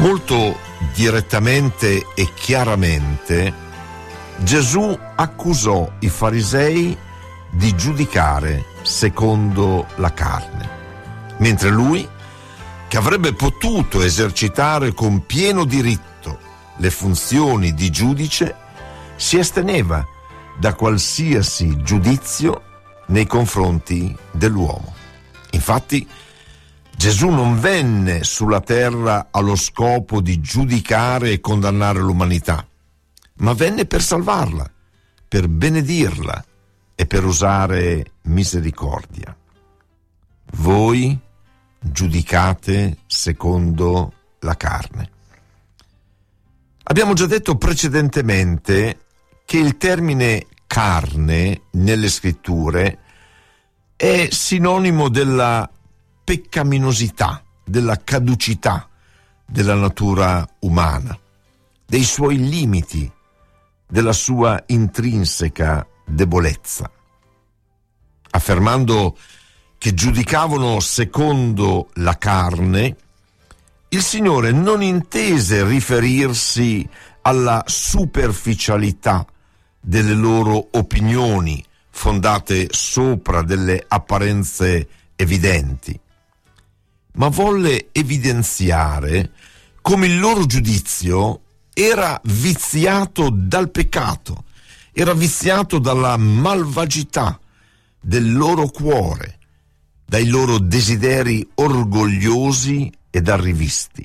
Molto direttamente e chiaramente Gesù accusò i farisei di giudicare secondo la carne, mentre lui, che avrebbe potuto esercitare con pieno diritto le funzioni di giudice, si asteneva da qualsiasi giudizio nei confronti dell'uomo. Infatti, Gesù non venne sulla terra allo scopo di giudicare e condannare l'umanità, ma venne per salvarla, per benedirla e per usare misericordia. Voi giudicate secondo la carne. Abbiamo già detto precedentemente che il termine carne nelle scritture è sinonimo della peccaminosità, della caducità della natura umana, dei suoi limiti, della sua intrinseca debolezza. Affermando che giudicavano secondo la carne, il Signore non intese riferirsi alla superficialità delle loro opinioni fondate sopra delle apparenze evidenti, ma volle evidenziare come il loro giudizio era viziato dal peccato, era viziato dalla malvagità del loro cuore, dai loro desideri orgogliosi ed arrivisti.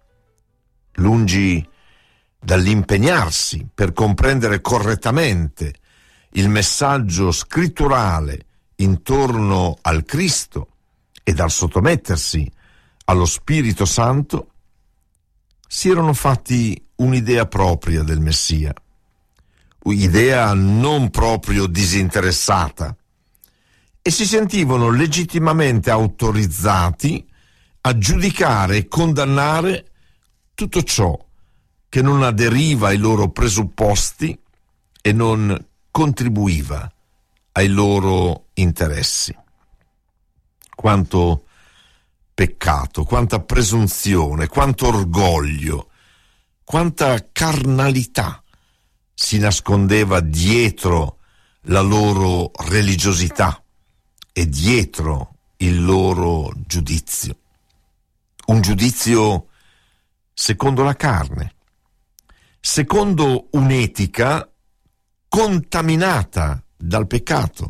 Lungi dall'impegnarsi per comprendere correttamente il messaggio scritturale intorno al Cristo e dal sottomettersi allo Spirito Santo, si erano fatti un'idea propria del Messia, un'idea non proprio disinteressata, e si sentivano legittimamente autorizzati a giudicare e condannare tutto ciò che non aderiva ai loro presupposti e non contribuiva ai loro interessi. Quanto peccato, quanta presunzione, quanto orgoglio, quanta carnalità si nascondeva dietro la loro religiosità e dietro il loro giudizio. Un giudizio secondo la carne, secondo un'etica contaminata dal peccato,